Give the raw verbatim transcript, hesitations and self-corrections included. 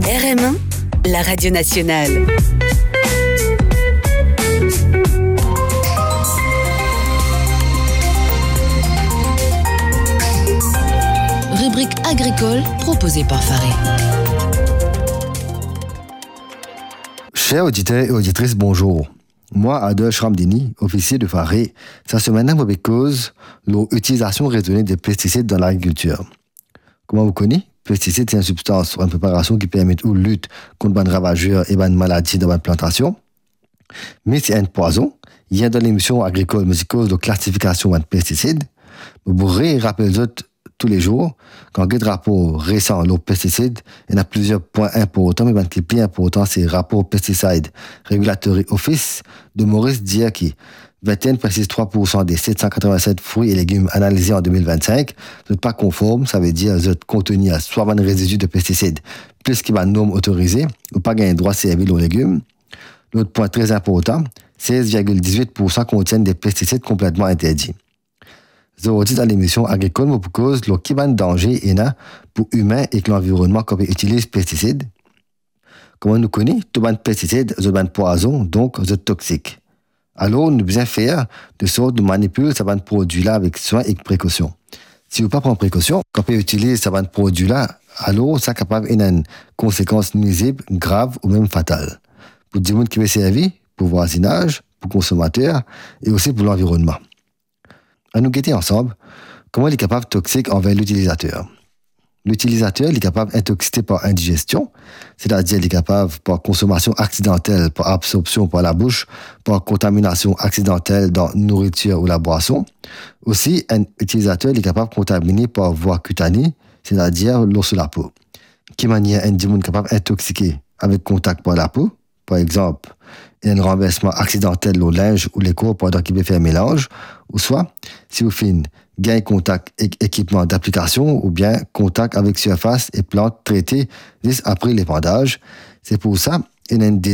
R M un, la radio nationale. Rubrique agricole proposée par Faré. Chers auditeurs et auditrices, bonjour. Moi, Adel Shramdini, officier de Faré, ça se maintenant avec cause l'utilisation raisonnée des pesticides dans l'agriculture. Comment vous connaissez? Pesticides, c'est une substance ou une préparation qui permet de lutter contre les ravageurs et les maladies dans la plantation. Mais c'est un poison. Il y a dans l'émission agricole musicale de classification de pesticides. Vous pourrez rappeler les autres tous les jours, quand il y a des rapports récents aux pesticides, il y a plusieurs points importants, mais ce qui est plus important, c'est le rapport Pesticide Regulatory Office de Maurice Diaki. vingt et un virgule trois pour cent des sept cent quatre-vingt-sept fruits et légumes analysés en deux mille vingt-cinq ne sont pas conformes, ça veut dire qu'ils contiennent soit un résidu de pesticides plus qu'il y a une norme autorisée, ou pas un droit de servir aux légumes. L'autre point très important, seize virgule dix-huit pour cent contiennent des pesticides complètement interdits. Aujourd'hui, dans l'émission agricole, vous proposez le qui va danger et pour humains et que l'environnement quand on utilise pesticides. Comment nous connaissons? Tout les pesticides, c'est un poison, donc c'est toxique. Alors, nous devons faire de sorte de manipuler ces produits-là avec soin et précaution. Si vous ne prenez pas précaution, quand on utilise ces produits-là, alors ça est capable d'avoir une conséquence nuisible, grave ou même fatale. Pour les gens qui veulent servir, pour le voisinage, pour les consommateurs et aussi pour l'environnement. À nous guetter ensemble, comment il est capable toxique envers l'utilisateur. L'utilisateur il est capable d'intoxiquer par indigestion, c'est-à-dire il est capable par consommation accidentelle, par absorption par la bouche, par contamination accidentelle dans la nourriture ou la boisson. Aussi, un utilisateur il est capable de contaminer par voie cutanée, c'est-à-dire l'eau sur la peau. Qui manière un individu capable d'intoxiquer avec contact par la peau, par exemple, un renversement accidentel au linge ou les corps pendant qu'il veut faire un mélange, ou soit, si vous faites gain contact avec équipement d'application ou bien contact avec surface et plantes traitées juste après l'épandage. C'est pour ça qu'il y a des